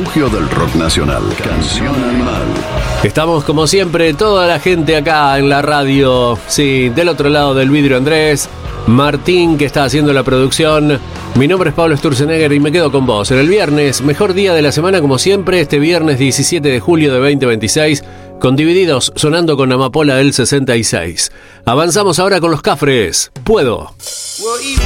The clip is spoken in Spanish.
refugio del rock nacional. Canción Animal. Estamos como siempre, toda la gente acá en la radio. Sí, del otro lado del vidrio Andrés, Martín que está haciendo la producción. Mi nombre es Pablo Sturzenegger y me quedo con vos. En el viernes, mejor día de la semana como siempre, este viernes 17 de julio de 2026, con Divididos sonando con Amapola del 66. Avanzamos ahora con los Cafres. Puedo.